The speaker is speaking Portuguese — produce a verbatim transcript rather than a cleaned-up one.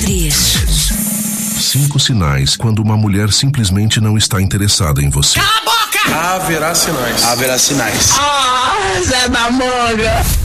três. Cinco sinais quando uma mulher simplesmente não está interessada em você. Cala a boca! Haverá sinais. Haverá sinais. Ah, Zé da Manga!